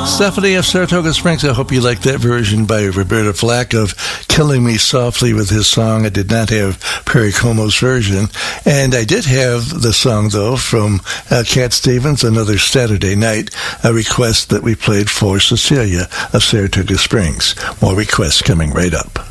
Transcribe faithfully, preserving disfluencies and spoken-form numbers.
Stephanie of Saratoga Springs, I hope you like that version by Roberta Flack of Killing Me Softly with his song. I did not have Perry Como's version. And I did have the song, though, from uh, Cat Stevens, Another Saturday Night, a request that we played for Cecilia of Saratoga Springs. More requests coming right up.